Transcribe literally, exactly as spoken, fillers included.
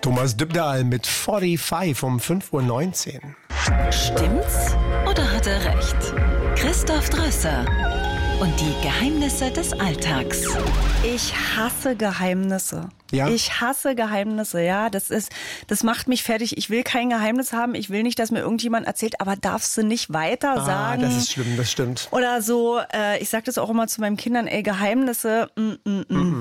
Thomas Dybdahl mit fünfundvierzig um fünf Uhr neunzehn. Stimmt's oder hat er recht? Christoph Drösser und die Geheimnisse des Alltags. Ich hasse Geheimnisse. Ja? Ich hasse Geheimnisse, ja. Das ist, das macht mich fertig. Ich will kein Geheimnis haben. Ich will nicht, dass mir irgendjemand erzählt, aber darfst du nicht weiter Ah, sagen. das ist schlimm, das stimmt. Oder so, äh, ich sag das auch immer zu meinen Kindern, ey, Geheimnisse, mm, mm, mm.